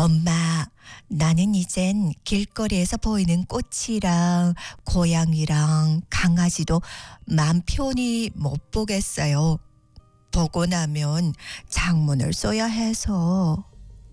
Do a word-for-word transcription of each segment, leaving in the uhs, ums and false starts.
엄마, 나는 이젠 길거리에서 보이는 꽃이랑 고양이랑 강아지도 맘 편히 못 보겠어요. 보고 나면 장문을 써야 해서.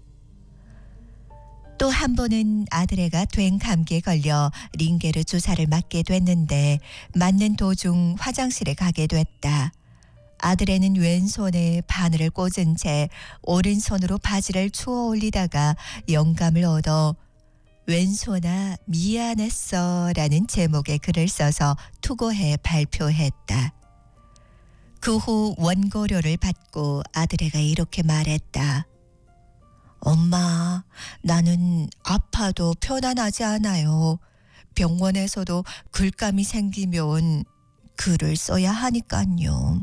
또 한 번은 아들애가 된 감기에 걸려 링게르 주사를 맞게 됐는데 맞는 도중 화장실에 가게 됐다. 아들애는 왼손에 바늘을 꽂은 채 오른손으로 바지를 추어 올리다가 영감을 얻어 왼손아 미안했어 라는 제목의 글을 써서 투고해 발표했다. 그 후 원고료를 받고 아들애가 이렇게 말했다. 엄마, 나는 아파도 편안하지 않아요. 병원에서도 글감이 생기면 글을 써야 하니까요.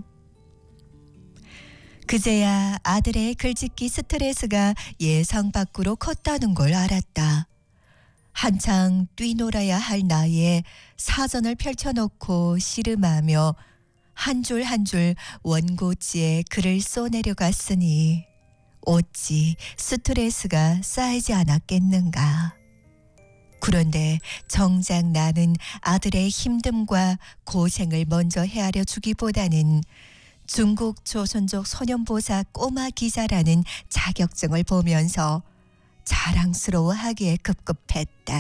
그제야 아들의 글짓기 스트레스가 예상 밖으로 컸다는 걸 알았다. 한창 뛰놀아야 할 나이에 사전을 펼쳐놓고 씨름하며 한 줄 한 줄 원고지에 글을 써내려갔으니 어찌 스트레스가 쌓이지 않았겠는가. 그런데 정작 나는 아들의 힘듦과 고생을 먼저 헤아려 주기보다는 중국 조선족 소년보사 꼬마 기자라는 자격증을 보면서 자랑스러워하기에 급급했다.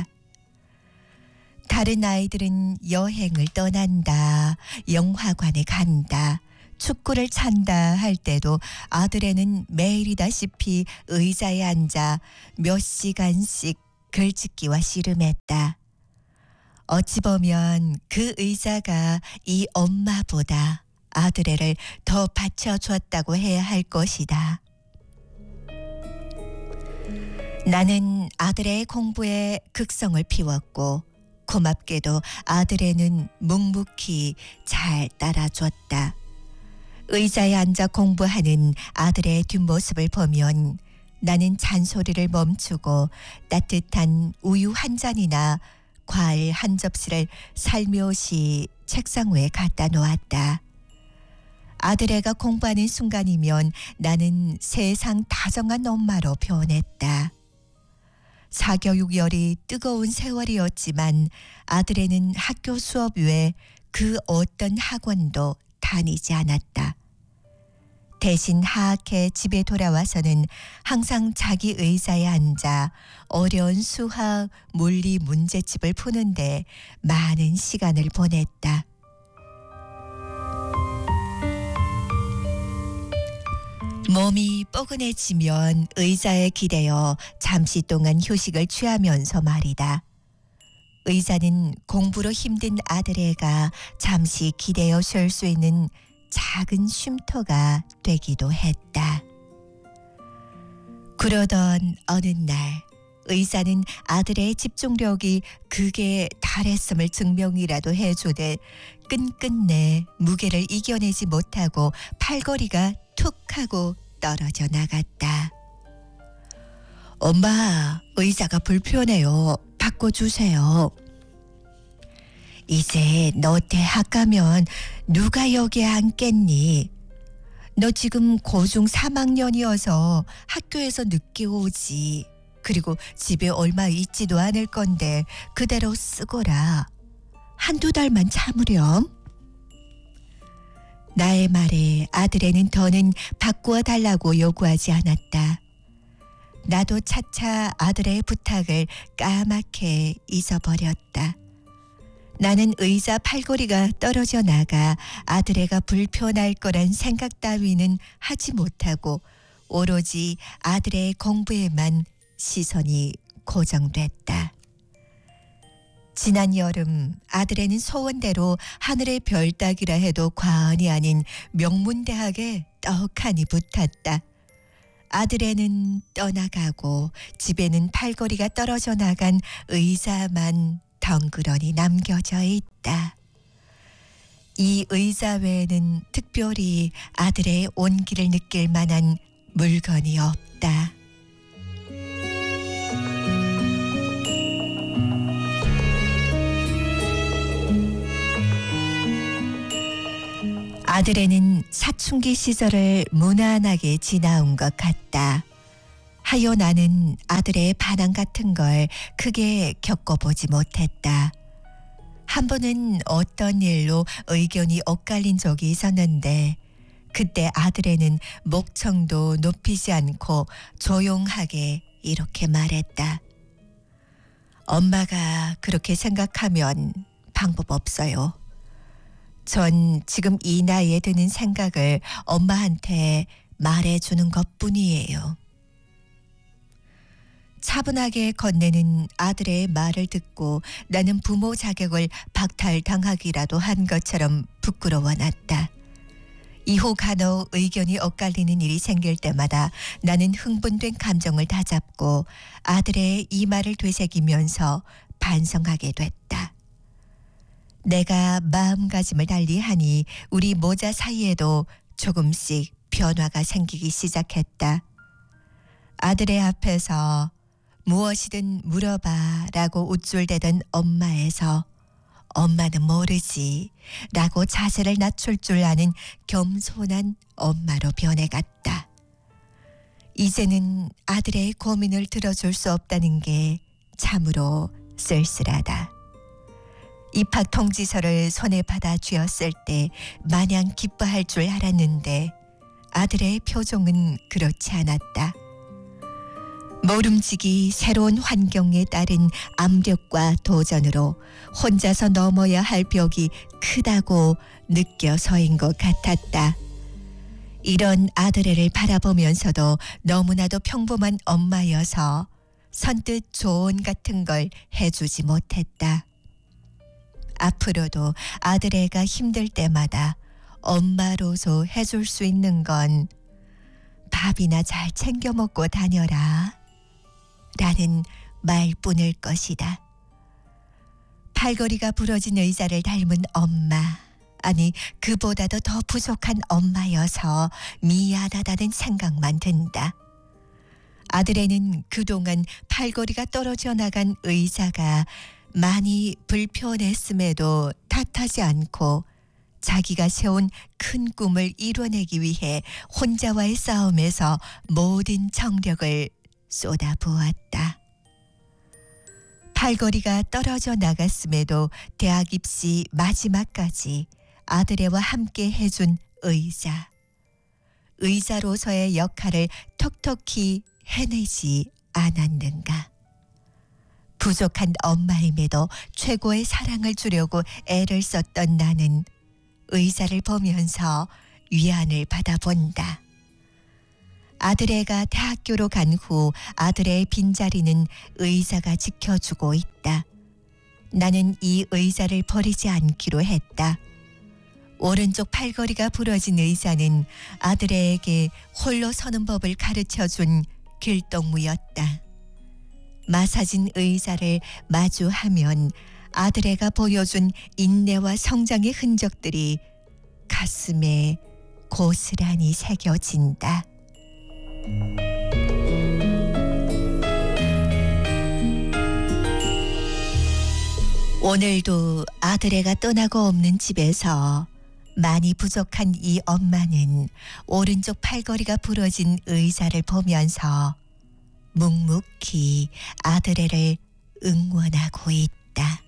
다른 아이들은 여행을 떠난다, 영화관에 간다, 축구를 찬다 할 때도 아들애는 매일이다시피 의자에 앉아 몇 시간씩 글짓기와 씨름했다. 어찌 보면 그 의자가 이 엄마보다 아들애를 더 받쳐주었다고 해야 할 것이다. 나는 아들의 공부에 극성을 피웠고 고맙게도 아들애는 묵묵히 잘 따라줬다. 의자에 앉아 공부하는 아들의 뒷모습을 보면 나는 잔소리를 멈추고 따뜻한 우유 한 잔이나 과일 한 접시를 살며시 책상 위에 갖다 놓았다. 아들애가 공부하는 순간이면 나는 세상 다정한 엄마로 변했다. 사교육열이 뜨거운 세월이었지만 아들애는 학교 수업 외에 그 어떤 학원도 다니지 않았다. 대신 하학해 집에 돌아와서는 항상 자기 의자에 앉아 어려운 수학, 물리 문제집을 푸는데 많은 시간을 보냈다. 몸이 뻐근해지면 의자에 기대어 잠시 동안 휴식을 취하면서 말이다. 의자는 공부로 힘든 아들애가 잠시 기대어 쉴 수 있는 작은 쉼터가 되기도 했다. 그러던 어느 날 의사는 아들의 집중력이 극에 달했음을 증명이라도 해주되 끈끈내 무게를 이겨내지 못하고 팔걸이가 툭 하고 떨어져 나갔다. 엄마, 의자가 불편해요. 바꿔주세요. 이제 너 대학 가면 누가 여기에 앉겠니? 너 지금 고중 삼 학년이어서 학교에서 늦게 오지. 그리고 집에 얼마 있지도 않을 건데 그대로 쓰거라. 한두 달만 참으렴. 나의 말에 아들애는 더는 바꾸어 달라고 요구하지 않았다. 나도 차차 아들의 부탁을 까맣게 잊어버렸다. 나는 의자 팔걸이가 떨어져 나가 아들애가 불편할 거란 생각 따위는 하지 못하고 오로지 아들의 공부에만 시선이 고정됐다. 지난 여름 아들애는 소원대로 하늘의 별 따기라 해도 과언이 아닌 명문대학에 떡하니 붙었다. 아들애는 떠나가고 집에는 팔걸이가 떨어져 나간 의자만 덩그러니 남겨져 있다. 이 의자 외에는 특별히 아들의 온기를 느낄 만한 물건이 없다. 아들애는 사춘기 시절을 무난하게 지나온 것 같다. 하여 나는 아들의 반항 같은 걸 크게 겪어보지 못했다. 한 번은 어떤 일로 의견이 엇갈린 적이 있었는데 그때 아들애는 목청도 높이지 않고 조용하게 이렇게 말했다. 엄마가 그렇게 생각하면 방법 없어요. 전 지금 이 나이에 드는 생각을 엄마한테 말해주는 것뿐이에요. 차분하게 건네는 아들의 말을 듣고 나는 부모 자격을 박탈당하기라도 한 것처럼 부끄러워났다. 이후 간혹 의견이 엇갈리는 일이 생길 때마다 나는 흥분된 감정을 다잡고 아들의 이 말을 되새기면서 반성하게 됐다. 내가 마음가짐을 달리하니 우리 모자 사이에도 조금씩 변화가 생기기 시작했다. 아들의 앞에서 무엇이든 물어봐 라고 우쭐대던 엄마에서 엄마는 모르지 라고 자세를 낮출 줄 아는 겸손한 엄마로 변해갔다. 이제는 아들의 고민을 들어줄 수 없다는 게 참으로 쓸쓸하다. 입학 통지서를 손에 받아 쥐었을 때 마냥 기뻐할 줄 알았는데 아들의 표정은 그렇지 않았다. 모름지기 새로운 환경에 따른 압력과 도전으로 혼자서 넘어야 할 벽이 크다고 느껴서인 것 같았다. 이런 아들애를 바라보면서도 너무나도 평범한 엄마여서 선뜻 조언 같은 걸 해주지 못했다. 앞으로도 아들애가 힘들 때마다 엄마로서 해줄 수 있는 건 밥이나 잘 챙겨 먹고 다녀라 라는 말뿐일 것이다. 팔걸이가 부러진 의자를 닮은 엄마, 아니 그보다도 더 부족한 엄마여서 미안하다는 생각만 든다. 아들애는 그동안 팔걸이가 떨어져 나간 의자가 많이 불편했음에도 탓하지 않고 자기가 세운 큰 꿈을 이뤄내기 위해 혼자와의 싸움에서 모든 정력을 쏟아부었다. 팔걸이가 떨어져 나갔음에도 대학 입시 마지막까지 아들애와 함께 해준 의자. 의자로서의 역할을 톡톡히 해내지 않았는가. 부족한 엄마임에도 최고의 사랑을 주려고 애를 썼던 나는 의자를 보면서 위안을 받아본다. 아들애가 대학교로 간 후 아들의 빈자리는 의자가 지켜주고 있다. 나는 이 의자를 버리지 않기로 했다. 오른쪽 팔걸이가 부러진 의자는 아들애에게 홀로 서는 법을 가르쳐준 길동무였다. 마사진 의자를 마주하면 아들애가 보여준 인내와 성장의 흔적들이 가슴에 고스란히 새겨진다. 오늘도 아들애가 떠나고 없는 집에서 많이 부족한 이 엄마는 오른쪽 팔걸이가 부러진 의자를 보면서 묵묵히 아들애를 응원하고 있다.